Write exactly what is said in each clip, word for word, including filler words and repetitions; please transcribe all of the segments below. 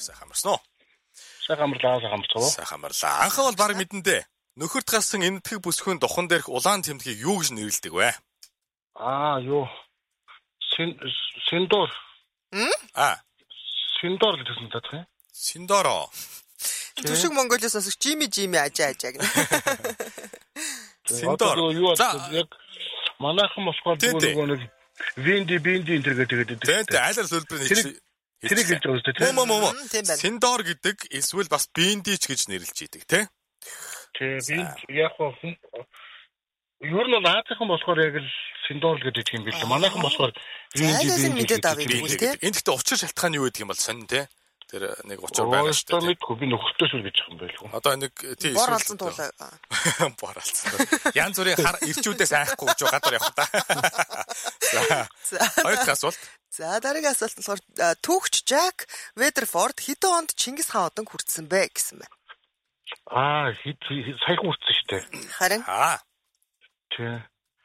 сайхан амарсан уу? Сайхан амарлаа, сайхан амарсан уу? Сайхан амарлаа. Анхаа бол баг мэдэндээ. Нөхөрт гарсан энэтхэг бүсгүйн дохон дээрх улаан тэмдгийг юу гэж нэрлэдэг вэ? Аа, юу. Син Синдор. М? Аа. Синдор гэсэн тат хэ? Синдоро. Түшиг Монголиос асуух Жими Жими ажаа ажаа гэнэ. Синдор. За яг манайхан болохоор нөгөө нэг Винди Бинди энэ гэдэг гэдэг. Тэгээд айлар төлбөр нэг тэрийг хэлж байгаа үстэй тийм. Мм мм. Синдор гэдэг эсвэл бас Биндич гэж нэрлэж идэг тийм. Тийм яг хоо ер нь наацхан болохоор яг л Синдор гэдэг юм билээ. Манайхан болохоор Винди Бинди мэдээд авъя гэдэг тийм. Энд гэхдээ учир шалтгаан юу гэдэг юм бол сонь тийм. Тэр нэг учир байгаа шүү дээ. Одоо мэдгүй би нөхөртөө шүр гэж юм байлгүй. Одоо нэг тийм бор алсан туулаа. Бор алсан. Янз бүрийн хар ирчүүдээс айхгүй гэж гадар явах та. За. Хоёр дахь асуулт. За дараагийн асуулт болохоор түүхч Жак Ведерфорд хэдэн онд Чингис хаан одон хүртсэн бэ гэсэн байна. Аа хэд саяхан хүртсэн шүү дээ. Харин. Аа. Тэ.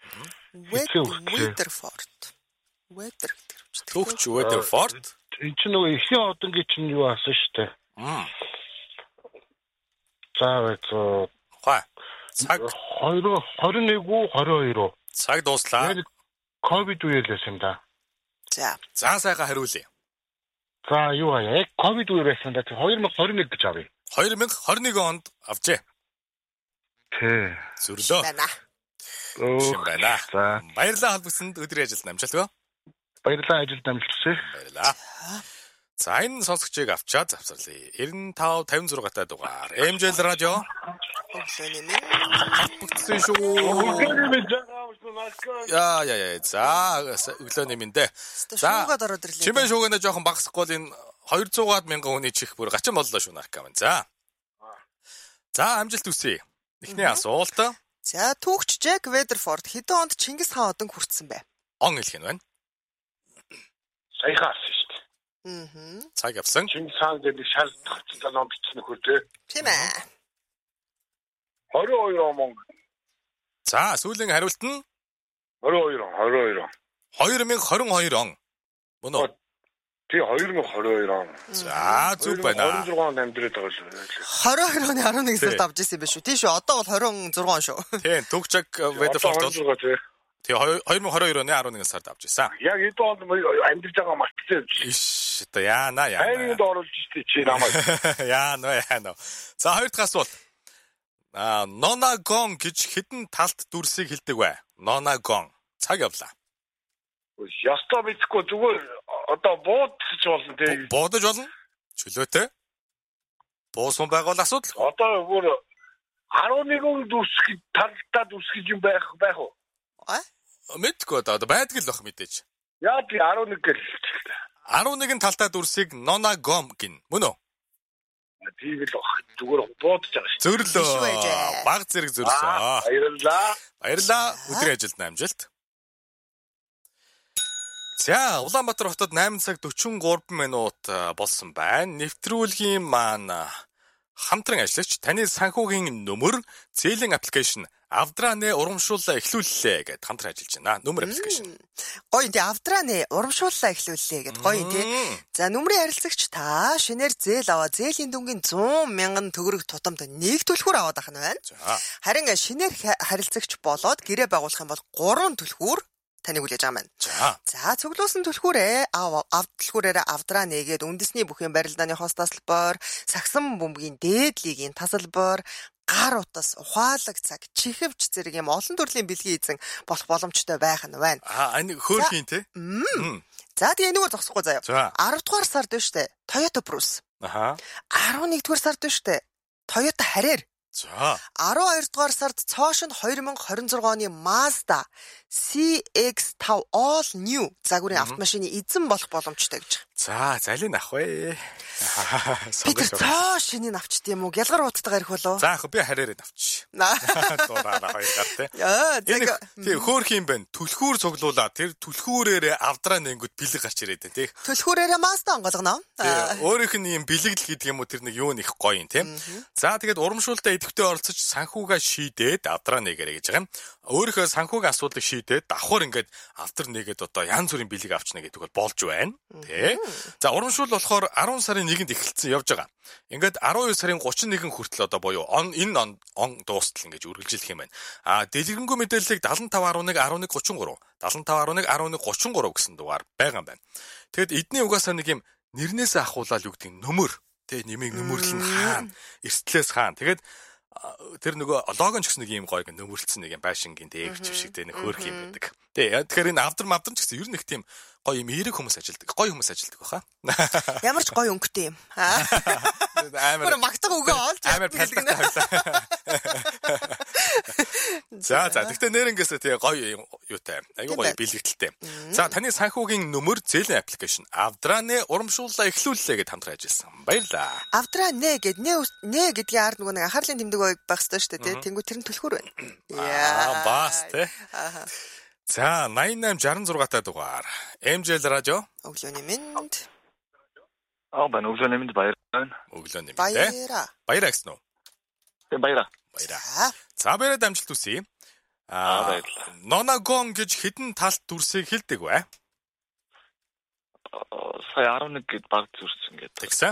Ведерфорд. Ведер гэдэг юм чи. Түүхч Ведерфорд. Энд чинь нөгөө ихний одонгийн чинь юу асан шүү дээ. Мм. За vậy. Хаа. Цаг двадцать один уу двадцать two. Цаг дууслаа. Ковид үеэлээс юм да. За. За сайхан хариулъя. За юу аа яг ковид үе байсан да twenty twenty-one гэж авъя. twenty twenty-one онд авчээ. Тэ. Зүрлөө. Байна. Шин байна. За. Баярлалаа холбогсонд өдрийн ажилд намжаалгаа. Баярлалаа ажилд намжлцээ. Баярлалаа. За энэ сонсогчийг авчаад завсарлаа. ninety-five fifty-six та дугаар. Эмжэл радио. Өглөөний минь. Бүгдсэн шүү. Яа яа яа. За өглөөний минь дээ. За. Шуугаад ороод ирлээ. Чимээ шуугана жоохон багсахгүй л энэ two hundred мянган хүний чих бүр гачин боллоо шүү нарк юм. За. За амжилт хүсье. Эхний асуулт. За түүхч Жак Ведерфорд хэдэн онд Чингис хаан одон хүртсэн бэ? Он хэлэх нь байна. Саяхан авсан шүү дээ. Аа. Цаг явсан. Чингис хаан гэдэг шал тагцсан ном бичсэн нөхөр дээ. Тийм ээ. twenty-two он. За сүүлийн хариулт нь twenty-two twenty twenty-two twenty-two он. Мөн үү? Тий twenty twenty-two он. За зүг байна. twenty-six онд амьдраад байгаа шүү. twenty-two оны eleven сард авч ирсэн юм байна шүү. Тийм шүү. Одоо бол twenty-six он шүү. Тийм түүхчэг Ведерфорд бол тий twenty twenty-two оны eleven сард авч ирсэн. Яг эд онд амьдраж байгаа мартчихсан. Иш та яана яана. Хайранд оруулж штий чи намайг. Яана яана. За хоёр дахь асуулт. А Нонагон гэж хэдэн талт дүрсийг хэлдэг вэ? Нонагон. Цаг явлаа. Ястаа мэдхгүй зүгээр одоо буудчих болно тий. Буудаж болно. Чөлөөтэй. Буусан байгуул асуудал. Одоо бүр eleven дүрс талдаа дүрс гэж юм байх байх уу? А? Мэдгүй одоо байдаг л бах мэдээж. Яа би eleven гэл. eleven талтай дүрсийг Нонагон гин. Мөн үү? Тийм л зүгээр буудаж байгаа шүү. Зөрлөө. Баг зэрэг зөрлөө. Баярлалаа. Баярлалаа. Өдрийн ажилд амжилт. За, Улаанбаатар хотод eight цаг forty-three минут болсон байна. Нэвтрүүлгийн маань хамтран ажиллагч таны санхүүгийн нөмөр зээлийн аппликейшн Авдраны урамшууллаа эхлүүллээ гэд хамтран ажиллаж байна. Нөмөр аппликейшн. Гоё тий Авдраны урамшууллаа эхлүүллээ гэд гоё тий. За нөмрийн харилцагч та шинээр зээл аваа зээлийн дүнгийн one hundred мянган төгрөг тутамд нэг түлхүүр аваад ах нь байна. Харин шинээр харилцагч болоод гэрээ байгуулах юм бол three түлхүүр таныг хүлээж байгаа маань. За цуглуулсан түлхүүрээ авд түлхүүрээрээ авдраа нэгээд үндэсний бүхэн барилдааны хос тасалбар, сагсан бөмбөгийн дээдлигийн тасалбар, гар утас, ухаалаг цаг, чихвч зэрэг юм олон төрлийн бэлгийн эзэн болох боломжтой байх нь байна. Аа энэ хөөрхийн тий. За тэгээ энэгээр зогсохгүй заяа. ten дугаар сард байна штэ. Toyota Prius. Аха. eleven дугаар сард байна штэ. Toyota Harrier. За. twelve дугаар сард цоошин twenty twenty-six оны Mazda C X five All New загварын автомашины эзэн болох боломжтой гэж. За, залин ах вэ. Би тэр цоо шинийг авчт юм уу? Гялгар уудтайгаар ирэх болов? За, би хараараа авч. Дураараа хоёр гар тий. Яа, тэг. Тий, хөөх юм байна. Түлхүүр цуглуулаа. Тэр түлхүүрээр авдраа нэнгүүд бэлэг гарч ирээд байна тий. Түлхүүрээр Mazda онгоолгоно. Өөрийнх нь юм бэлэгдэл гэдэг юм уу тэр нэг юу нэх гоё юм тий. За, тэгээд урамшуултаа идэх төлөвтэй оролцож санхугаа шийдээд авдраа нээгэрэй гэж байгаа юм. Өөрийнхөө санхугийн асуудлыг шийдээд давхар ингээд автар нэгээд одоо янз бүрийн бэлэг авчна гэдэг бол болж байна. Тэ. За урамшуул болохоор арван сарын нэгэнд эхэлсэн явж байгаа. Ингээд арван хоёр сарын гучин нэгэн хүртэл одоо буюу он энэ он, он дуустал ингэж үргэлжилэх юм байна. А дэлгэрэнгүй мэдээллийг дадлан таван арван нэг арван нэг гучин гурав дадлан таван арван нэг арван нэг гучин гурав гэсэн дугаар байгаа юм байна. Тэгэд эдний угаасаа нэг юм нэрнээсээ ахуулаад юу гэдэг нөмөр тэ нэмийг нөмөрлөн хаана эрсдлээс хаана тэгээд тэр нөгөө логон ч гэсэн нэг юм гоё нөмөрлцсөн нэг юм байшингийн дээгч шиг тэ нэг хөөх юм байдаг. Тэ тэгэхээр энэ авдар мавдар ч гэсэн ер нь их тийм гоё юм эерэг хүмүүс ажилдаг. Гоё хүмүүс ажилдаг баха. Ямар ч гоё өнгөтэй юм. Амар магтаг үгээ олж амар талдаг. За за тэгтээ нэрнгээсээ тий гоё юутай. Аюу гоё бэлэгдэлтэй. За таны санхүүгийн нөмөр зээлийн аппликейшн Авдраны урамшууллаа эхлүүллээ гэд хамтран ажилласан. Баярлаа. Авдраны гэд нэ нэ гэдгийн ард нөгөө нэг анхаарлын тэмдэг байх хэрэгтэй шүү дээ тий. Тэнгүү тэр нь түлхүүр байна. Яа бас тий. За найман шesixty six та дугаар. эм жи эл радио. Өглөөний мэнд. Аа байна өглөөний мэнд баяр байна. Өглөөний мэнд. Баяраа. Баяраа гэсэн үү? Тийм баяраа. Баяраа. За баяраа дамжилт үсье. Аа баярлалаа. Нонагон гэж хэдэн талт дүрсийг хэлдэг вэ? Сая арван нэг гэд баг зүрсэн гэдэг. Тэгсэн.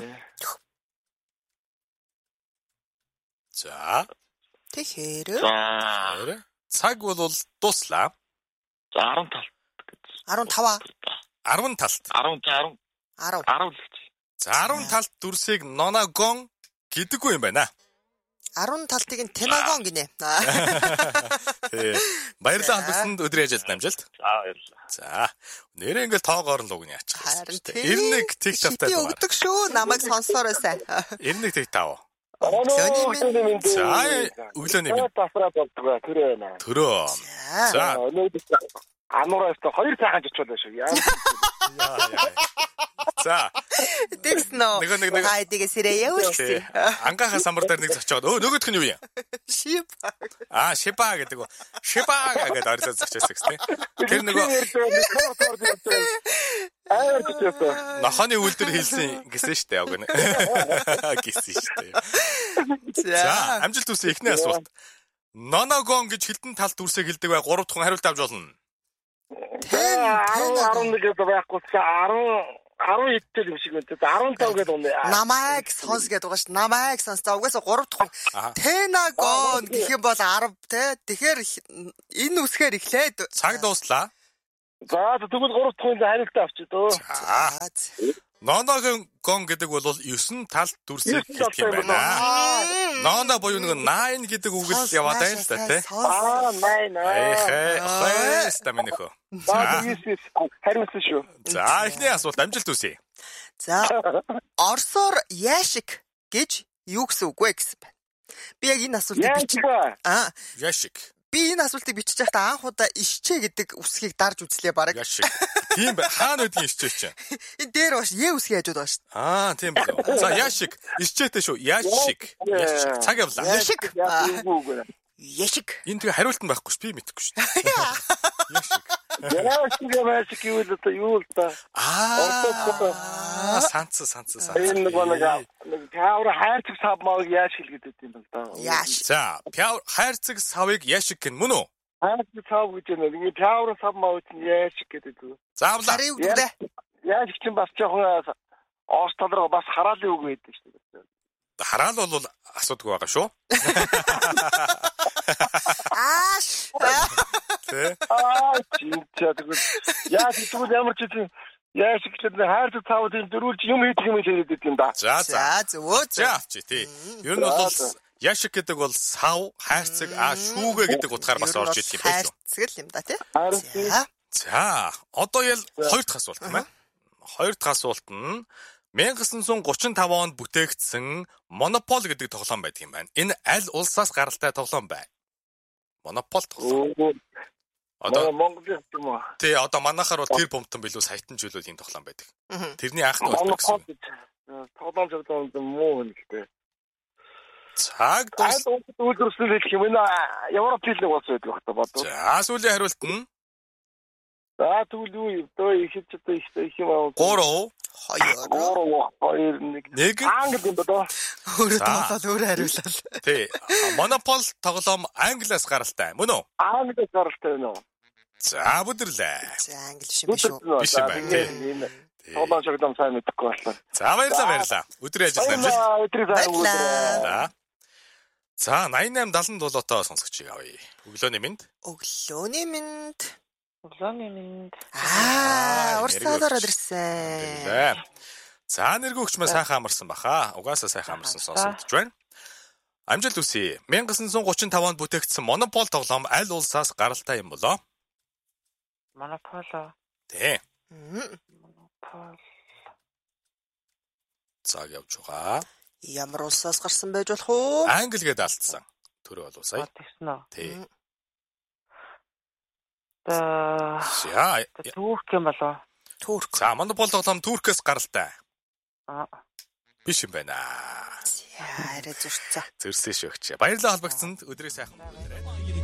За. Тэгэхээр. За. Цаг бол дуслаа. За арван талт гэж. арван таваа. арван талт. арван арван арван арван л гэж. За арван талт дүрсийг нонагон гэдэггүй юм байна. арван талтыг нь тенагон гинэ. Тий. Баярлалаа хамтсанд өдрийн ажилд амжилт. За баярлалаа. За. Нэрээ ингээл тоогоор л өгнө яачих. Харин тий. ninety one тэг тавтай. Би өгдөг шүү. Намайг сонсоорой сайн. ninety one тэг тав. Өглөөний мэнд. За өглөөний мэнд. Басраад болдгоо тэр байна. Төрөө. За. Ануураас хоёр цаахан чичвал шүү. Яа. За. Тэгснэ. Нэг нэг нэг хайдыгээ сэрээ явуулсан. Ангахаа самбар дээр нэг зочоод өө нөгөөх нь юу юм? Шип. Аа, шипа гэдэг үү? Шипа гэдэг оролцоо зочоос гэсэн. Тэр нөгөө Аа чичвал. нохооны үлдэр хэлсэн гэсэн штэ яг гэнэ. Гэсэн штэ. За, амжилт үсэ эхний асуулт. Ноногон гэж хилдэн талт дүрсээ хэлдэг бай гурав дахь хариулт авч болно. Тэн арван нэг гэдэг байхгүй ч арван арван хэдтэй юм шиг үнтэй. арван тавь гэдэг үнэ. намайг сонс гэдэг байгаа ш. Намайг сонс. За угаасаа гурав дахь тенагон гэх юм бол арав те. Тэгэхээр энэ үсгээр эхлээд Цаг дууслаа. За тэгвэл гурав дахь хариултаа авчи дөө. Ноногон гэдэг бол нine талт дүрсийг хэлдэг юм байна. Ноно буюу нэг nine гэдэг үг л яваад байна л да тий. Аа nine. Эхэ, эхэ, стаминихо. За хариулсан шүү. За эхний асуулт амжилт үсье. За орсоор яшик гэж юу гэсэн үг вэ гэсэн байна. Би яг энэ асуултыг бичиж аа Яшик. би энэ асуултыг бичиж байхдаа анх удаа ишчээ гэдэг үсгийг дарж үзлээ бараг. Яшик. Тийм бай. Хаана үдгийн ишчээ чинь? Энэ дээр баш е үсгийг хажууд байгаа шүү. Аа, тийм байна. За яшик. Ишчээтэй шүү. Яшик. Яшик. Цаг явлаа. Яшик. Яшик. Энэ тэгээ хариулт нь байхгүй ш. Би мэдэхгүй ш. Яшик. Яшик яшик юу л та юу л та. Аа, санц санц санц. Энэ нэг нэг таавар хайрцаг сав мааг яаш хэлгээд байт юм байна да. Яаш. За, хайрцаг савыг яшик гэн мөн үү? Хайрцаг сав гэж нэг нэг таавар сав мааг яашик гэдэг. Заавлаа. Харин юу вэ? Яашик чинь бас жоохон оос талраа бас хараалын үг байдаг шүү дээ. Хараал бол асуудаг байгаа шүү. Ааш. Тэ. Аа чинчаа тэгвэл яаж тэгвэл ямар ч тийм яаж ихэд хайрцаг цаавын дөрүүлж юм хийх юм хэлээд юм да. За за. За зөв. За авчи тий. Ер нь бол яшик гэдэг бол сав, хайрцаг, аа шүүгээ гэдэг утгаар бас орж ирэх юм байна шүү. Хайрцаг л юм да тий. За. За, одоо ял хоёр дахь асуулт юм байна. Хоёр дахь асуулт нь nineteen thirty-five онд бүтээгдсэн Монопол гэдэг тоглоом байдаг юм байна. Энэ аль улсаас гаралтай тоглоом бай? Монопол тоглоом. Одоо Монгол юм уу? тий, одоо манайхаар бол тэр бомтон билүү сайтан жилүүд энэ тоглоом байдаг. Тэрний анх нь бол гэсэн. Тоглоом тоглоом муу нэгтэй. Цаг дус. Үйлдвэрлэл хэлэх юм энэ Европ хэл нэг болсон байдаг багтаа бодвол. За, сүүлийн хариулт нь За тэгвэл юу дөө их ч одоо их их юм аа. three, Хоёр. Гурав, хоёр, нэг. Нэг. Англи юм бодоо. Өөрөө тоглоод өөрөө хариулаад. Тий. Монопол тоглоом англиас гаралтай мөн үү? Англи гаралтай байна уу? За бүдэрлээ. За англи шиг биш үү? Биш юм байна. Тий. Тоглоом шогдом сайн мэдэхгүй боллоо. За баярлалаа баярлалаа. Өдрийн ажил амжилт. Өдрийн сайн Баярлалаа. За. За восемь восемь седемдолоо сонсогчийг авъя. Өглөөний мэнд. Өглөөний мэнд. Өглөөний мэнд. Аа, урс нэргүй цаалаар өгч. ирсэн. Тий. За нэргүүгч мэ сайхан амарсан баха. Угаасаа сайхан амарсан сонсогдож байна. Амжилт хүсье. 천구 гурван тавд бүтээгдсэн Монопол тоглоом аль улсаас гаралтай юм болоо? Монополо. Тий. Монопол. Цаг явж байгаа. Ямар улсаас гарсан байж болох уу? Англи гэдээ алдсан. Төрөө болов сая. Тэгсэн үү? Тий. Тэ За. Турк юм болоо. Турк. За Монопол тоглоом Туркээс гаралтай. Аа. Биш юм байна. Яарэ зүрцээ. Зөрсөн шүүгч. Баярлалаа холбогдсонд өдрийн сайхан.